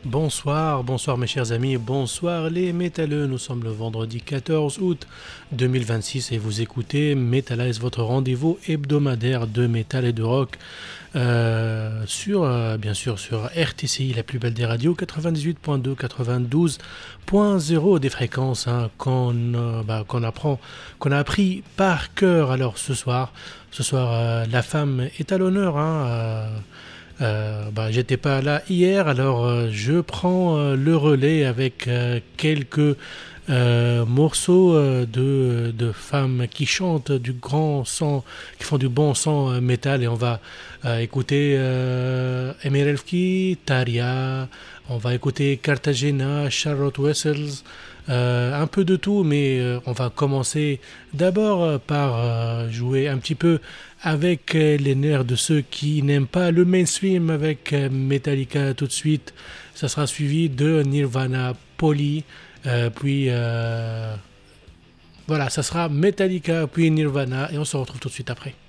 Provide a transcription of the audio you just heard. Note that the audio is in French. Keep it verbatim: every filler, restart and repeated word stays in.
Bonsoir, bonsoir mes chers amis, bonsoir les métalleux. Nous sommes le vendredi quatorze août deux mille vingt-six et vous écoutez Metalize, votre rendez-vous hebdomadaire de métal et de rock euh, sur, euh, bien sûr, sur R T C I, la plus belle des radios, quatre-vingt-dix-huit point deux, quatre-vingt-douze point zéro des fréquences hein, qu'on euh, bah, qu'on apprend, qu'on a appris par cœur. Alors ce soir, ce soir, euh, la femme est à l'honneur. Hein, euh, Euh, bah, j'étais pas là hier, alors euh, je prends euh, le relais avec euh, quelques euh, morceaux euh, de, de femmes qui chantent du grand sang, qui font du bon sang euh, métal, et on va euh, écouter euh, Emir Elfki, Taria, on va écouter Cartagena, Charlotte Wessels, euh, un peu de tout, mais euh, on va commencer d'abord euh, par euh, jouer un petit peu avec euh, les nerfs de ceux qui n'aiment pas le mainstream avec euh, Metallica tout de suite. Ça sera suivi de Nirvana, Poly, euh, puis euh, voilà, ça sera Metallica, puis Nirvana, et on se retrouve tout de suite après.